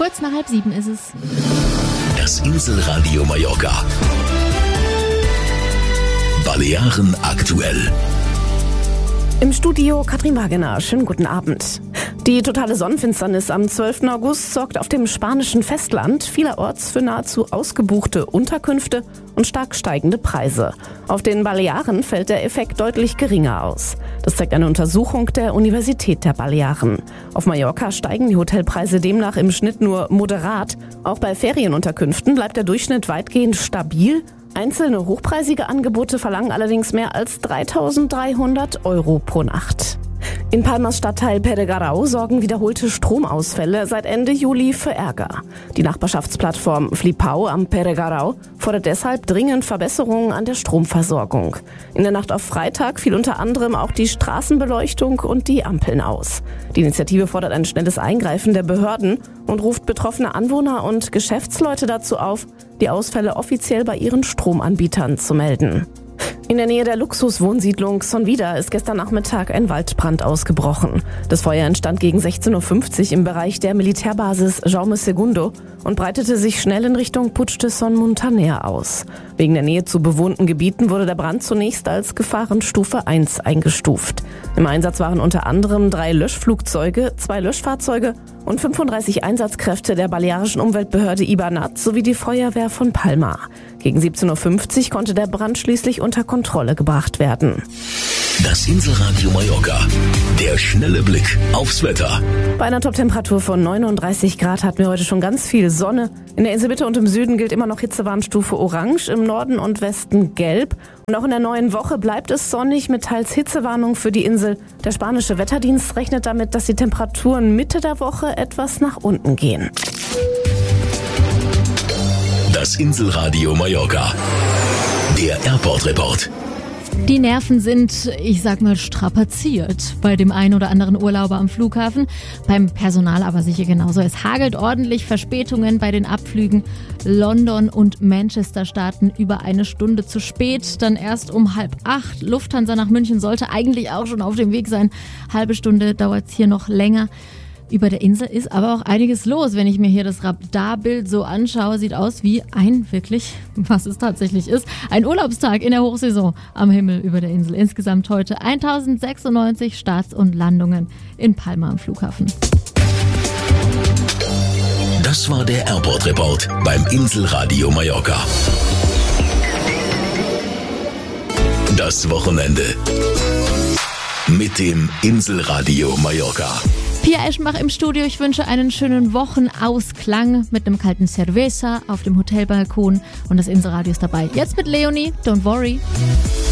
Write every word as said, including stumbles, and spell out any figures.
Kurz nach halb sieben ist es. Das Inselradio Mallorca. Balearen aktuell. Im Studio Katrin Wagener. Schönen guten Abend. Die totale Sonnenfinsternis am zwölften August sorgt auf dem spanischen Festland vielerorts für nahezu ausgebuchte Unterkünfte und stark steigende Preise. Auf den Balearen fällt der Effekt deutlich geringer aus. Das zeigt eine Untersuchung der Universität der Balearen. Auf Mallorca steigen die Hotelpreise demnach im Schnitt nur moderat. Auch bei Ferienunterkünften bleibt der Durchschnitt weitgehend stabil. Einzelne hochpreisige Angebote verlangen allerdings mehr als dreitausenddreihundert Euro pro Nacht. In Palmas Stadtteil Peregarau sorgen wiederholte Stromausfälle seit Ende Juli für Ärger. Die Nachbarschaftsplattform Flipau am Peregarau fordert deshalb dringend Verbesserungen an der Stromversorgung. In der Nacht auf Freitag fiel unter anderem auch die Straßenbeleuchtung und die Ampeln aus. Die Initiative fordert ein schnelles Eingreifen der Behörden und ruft betroffene Anwohner und Geschäftsleute dazu auf, die Ausfälle offiziell bei ihren Stromanbietern zu melden. In der Nähe der Luxuswohnsiedlung Sonvida ist gestern Nachmittag ein Waldbrand ausgebrochen. Das Feuer entstand gegen sechzehn Uhr fünfzig im Bereich der Militärbasis Jaume Segundo und breitete sich schnell in Richtung Puig de Son Montaner aus. Wegen der Nähe zu bewohnten Gebieten wurde der Brand zunächst als Gefahrenstufe eins eingestuft. Im Einsatz waren unter anderem drei Löschflugzeuge, zwei Löschfahrzeuge und fünfunddreißig Einsatzkräfte der balearischen Umweltbehörde Ibanat sowie die Feuerwehr von Palma. Gegen siebzehn Uhr fünfzig konnte der Brand schließlich unter Kontrolle gebracht werden. Das Inselradio Mallorca. Der schnelle Blick aufs Wetter. Bei einer Toptemperatur von neununddreißig Grad hatten wir heute schon ganz viel Sonne. In der Inselmitte und im Süden gilt immer noch Hitzewarnstufe Orange, im Norden und Westen Gelb. Und auch in der neuen Woche bleibt es sonnig mit teils Hitzewarnung für die Insel. Der spanische Wetterdienst rechnet damit, dass die Temperaturen Mitte der Woche etwas nach unten gehen. Das Inselradio Mallorca. Der Airport-Report. Die Nerven sind, ich sag mal, strapaziert bei dem einen oder anderen Urlauber am Flughafen. Beim Personal aber sicher genauso. Es hagelt ordentlich, Verspätungen bei den Abflügen. London und Manchester starten über eine Stunde zu spät, dann erst um halb acht. Lufthansa nach München sollte eigentlich auch schon auf dem Weg sein. Halbe Stunde dauert es hier noch länger. Über der Insel ist aber auch einiges los. Wenn ich mir hier das Radarbild so anschaue, sieht aus wie ein, wirklich, was es tatsächlich ist, ein Urlaubstag in der Hochsaison am Himmel über der Insel. Insgesamt heute tausendsechsundneunzig Starts und Landungen in Palma am Flughafen. Das war der Airport-Report beim Inselradio Mallorca. Das Wochenende mit dem Inselradio Mallorca. Pia Eschenbach im Studio. Ich wünsche einen schönen Wochenausklang mit einem kalten Cerveza auf dem Hotelbalkon und das Inselradio ist dabei. Jetzt mit Leonie, Don't Worry.